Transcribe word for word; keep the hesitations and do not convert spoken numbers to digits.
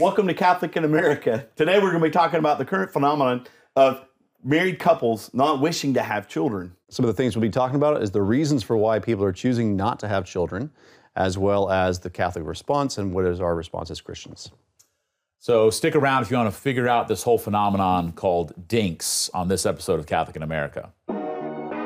Welcome to Catholic in America. Today we're going to be talking about the current phenomenon of married couples not wishing to have children. Some of the things we'll be talking about is the reasons for why people are choosing not to have children, as well as the Catholic response and what is our response as Christians. So stick around if you want to figure out this whole phenomenon called dinks on this episode of Catholic in America.